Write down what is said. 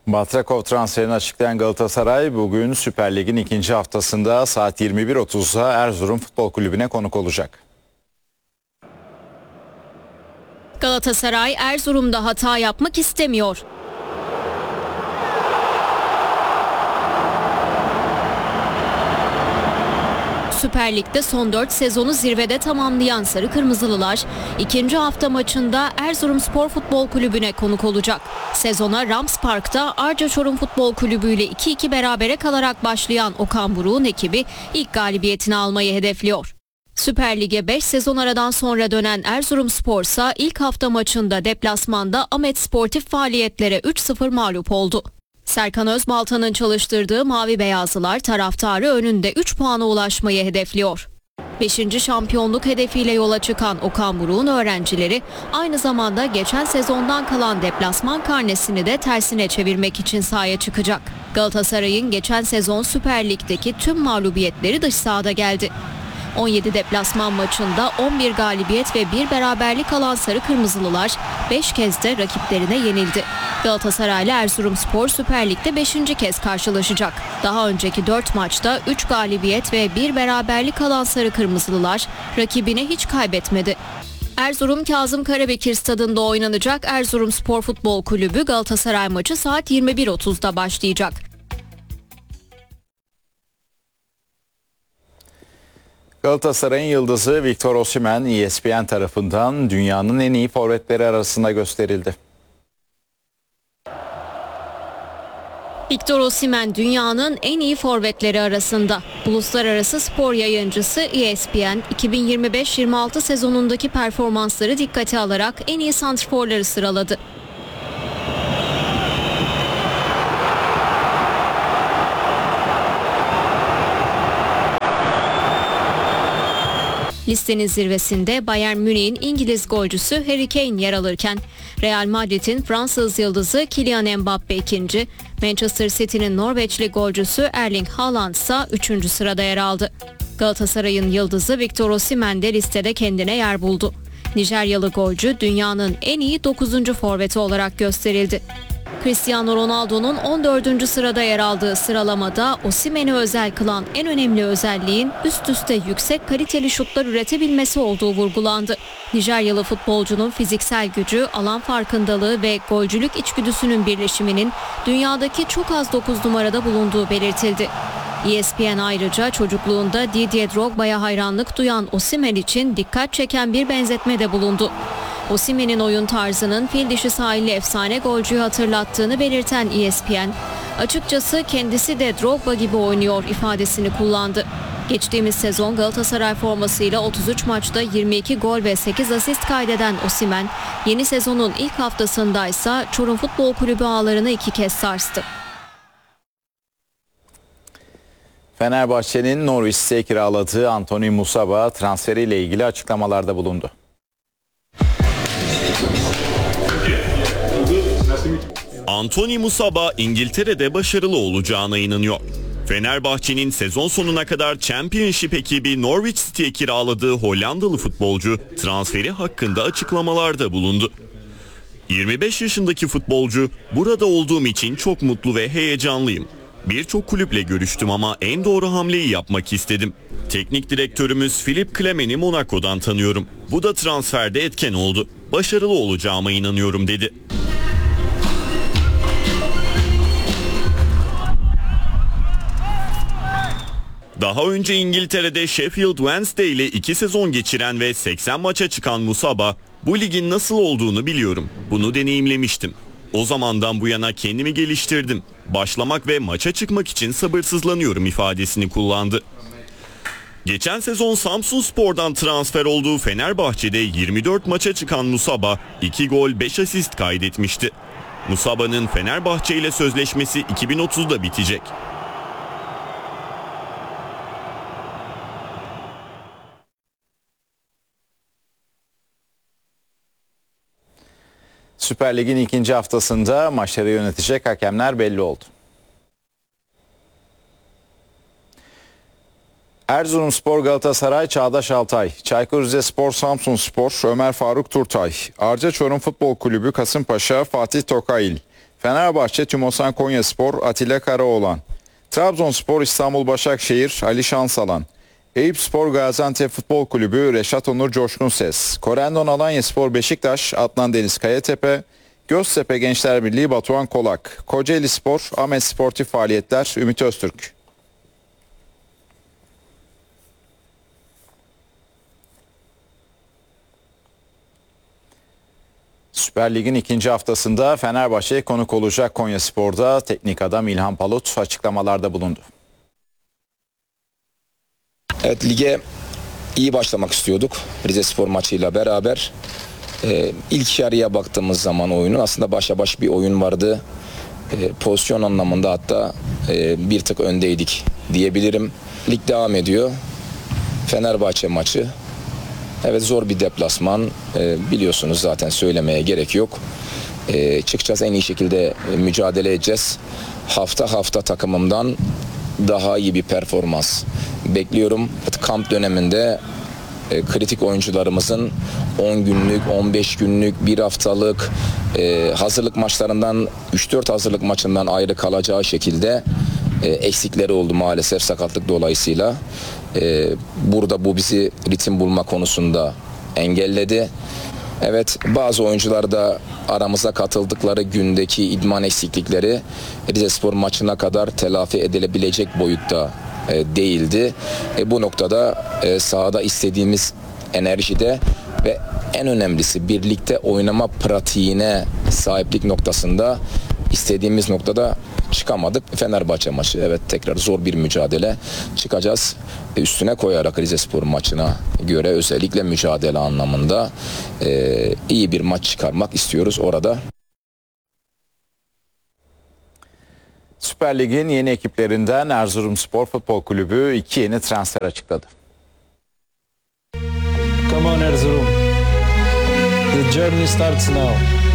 Batrakov transferini açıklayan Galatasaray bugün Süper Lig'in ikinci haftasında saat 21.30'da Erzurum Futbol Kulübü'ne konuk olacak. Galatasaray Erzurum'da hata yapmak istemiyor. Süper Lig'de son 4 sezonu zirvede tamamlayan Sarı Kırmızılılar ikinci hafta maçında Erzurumspor Futbol Kulübü'ne konuk olacak. Sezona Rams Park'ta Arca Çorum Futbol Kulübü ile 2-2 berabere kalarak başlayan Okan Buruk'un ekibi ilk galibiyetini almayı hedefliyor. Süper Lig'e 5 sezon aradan sonra dönen Erzurumspor ise ilk hafta maçında deplasmanda Ahmet Sportif faaliyetlere 3-0 mağlup oldu. Serkan Özbalta'nın çalıştırdığı Mavi Beyazlılar taraftarı önünde 3 puana ulaşmayı hedefliyor. 5. şampiyonluk hedefiyle yola çıkan Okan Buruk'un öğrencileri aynı zamanda geçen sezondan kalan deplasman karnesini de tersine çevirmek için sahaya çıkacak. Galatasaray'ın geçen sezon Süper Lig'deki tüm mağlubiyetleri dış sahada geldi. 17 deplasman maçında 11 galibiyet ve 1 beraberlik alan Sarı Kırmızılılar 5 kez de rakiplerine yenildi. Galatasaray ile Erzurumspor Süper Lig'de 5. kez karşılaşacak. Daha önceki 4 maçta 3 galibiyet ve 1 beraberlik alan Sarı Kırmızılılar rakibine hiç kaybetmedi. Erzurum Kazım Karabekir Stadında oynanacak Erzurumspor Futbol Kulübü Galatasaray maçı saat 21.30'da başlayacak. Galatasaray'ın yıldızı Victor Osimhen ESPN tarafından dünyanın en iyi forvetleri arasında gösterildi. Victor Osimhen dünyanın en iyi forvetleri arasında. Uluslararası spor yayıncısı ESPN 2025-26 sezonundaki performansları dikkate alarak en iyi santrforları sıraladı. Listenin zirvesinde Bayern Münih'in İngiliz golcüsü Harry Kane yer alırken Real Madrid'in Fransız yıldızı Kylian Mbappe ikinci, Manchester City'nin Norveçli golcüsü Erling Haaland ise 3. sırada yer aldı. Galatasaray'ın yıldızı Victor Osimhen de listede kendine yer buldu. Nijeryalı golcü dünyanın en iyi 9. forveti olarak gösterildi. Cristiano Ronaldo'nun 14. sırada yer aldığı sıralamada Osimhen'i özel kılan en önemli özelliğin üst üste yüksek kaliteli şutlar üretebilmesi olduğu vurgulandı. Nijeryalı futbolcunun fiziksel gücü, alan farkındalığı ve golcülük içgüdüsünün birleşiminin dünyadaki çok az 9 numarada bulunduğu belirtildi. ESPN ayrıca çocukluğunda Didier Drogba'ya hayranlık duyan Osimhen için dikkat çeken bir benzetme de bulundu. Osimhen'in oyun tarzının fil dişi sahilli efsane golcüyü hatırlattığını belirten ESPN, açıkçası kendisi de Drogba gibi oynuyor ifadesini kullandı. Geçtiğimiz sezon Galatasaray formasıyla 33 maçta 22 gol ve 8 asist kaydeden Osimhen, yeni sezonun ilk haftasındaysa Çorum Futbol Kulübü ağlarını 2 kez sarstı. Fenerbahçe'nin Norwich'te kiraladığı Anthony Musaba transferiyle ilgili açıklamalarda bulundu. Anthony Musaba İngiltere'de başarılı olacağına inanıyor. Fenerbahçe'nin sezon sonuna kadar Championship ekibi Norwich City'ye kiraladığı Hollandalı futbolcu transferi hakkında açıklamalarda bulundu. 25 yaşındaki futbolcu, "Burada olduğum için çok mutlu ve heyecanlıyım. Birçok kulüple görüştüm ama en doğru hamleyi yapmak istedim. Teknik direktörümüz Philippe Clement'i Monaco'dan tanıyorum. Bu da transferde etken oldu. Başarılı olacağıma inanıyorum," dedi. Daha önce İngiltere'de Sheffield Wednesday ile 2 sezon geçiren ve 80 maça çıkan Musaba, "Bu ligin nasıl olduğunu biliyorum. Bunu deneyimlemiştim. O zamandan bu yana kendimi geliştirdim. Başlamak ve maça çıkmak için sabırsızlanıyorum," ifadesini kullandı. Geçen sezon Samsunspor'dan transfer olduğu Fenerbahçe'de 24 maça çıkan Musaba 2 gol 5 asist kaydetmişti. Musaba'nın Fenerbahçe ile sözleşmesi 2030'da bitecek. Süper Lig'in ikinci haftasında maçları yönetecek hakemler belli oldu. Erzurumspor Galatasaray Çağdaş Altay, Çaykur Rizespor Samsunspor Ömer Faruk Turtay, Arca Çorum Futbol Kulübü Kasımpaşa Fatih Tokail, Fenerbahçe Tümosan Konyaspor Atilla Karaoğlan. Trabzonspor İstanbul Başakşehir Ali Şansalan. Eyüpspor Gaziantep Futbol Kulübü Reşat Onur Coşkunses. Korendon Alanyaspor Beşiktaş Adnan Deniz Kayatepe. Göztepe Gençler Birliği Batuhan Kolak. Kocaeli Spor Ahmet Sportif Faaliyetler Ümit Öztürk. Süper Lig'in ikinci haftasında Fenerbahçe'ye konuk olacak Konyaspor'da teknik adam İlhan Palut açıklamalarda bulundu. Evet, lige iyi başlamak istiyorduk Rizespor maçıyla beraber. İlk yarıya baktığımız zaman oyunun aslında başa baş bir oyun vardı. Pozisyon anlamında hatta bir tık öndeydik diyebilirim. Lig devam ediyor. Fenerbahçe maçı. Evet, zor bir deplasman. Biliyorsunuz, zaten söylemeye gerek yok. Çıkacağız, en iyi şekilde mücadele edeceğiz. Hafta hafta takımımdan daha iyi bir performans bekliyorum. Kamp döneminde kritik oyuncularımızın 10 günlük, 15 günlük, bir haftalık hazırlık maçlarından 3-4 hazırlık maçından ayrı kalacağı şekilde eksikleri oldu maalesef sakatlık dolayısıyla. Burada bu bizi ritim bulma konusunda engelledi. Evet, bazı oyuncular da aramıza katıldıkları gündeki idman eksiklikleri Rizespor maçına kadar telafi edilebilecek boyutta değildi. Bu noktada sahada istediğimiz enerjide ve en önemlisi birlikte oynama pratiğine sahiplik noktasında istediğimiz noktada çıkamadık. Fenerbahçe maçı, evet, tekrar zor bir mücadele çıkacağız. Üstüne koyarak Rizespor maçına göre özellikle mücadele anlamında iyi bir maç çıkarmak istiyoruz orada. Süper Lig'in yeni ekiplerinden Erzurumspor Futbol Kulübü 2 yeni transfer açıkladı. Come on Erzurum. The journey starts now.